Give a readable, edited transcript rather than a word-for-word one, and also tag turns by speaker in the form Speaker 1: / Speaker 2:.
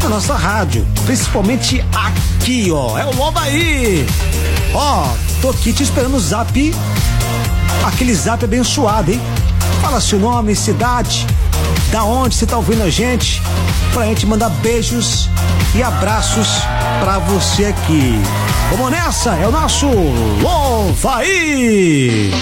Speaker 1: na nossa rádio, principalmente aqui, ó, é o Lobaí. Ó, tô aqui te esperando no zap, aquele zap abençoado, hein? Fala seu nome, cidade, da onde você tá ouvindo a gente, pra gente mandar beijos e abraços pra você aqui. Vamos nessa, é o nosso Lobaí.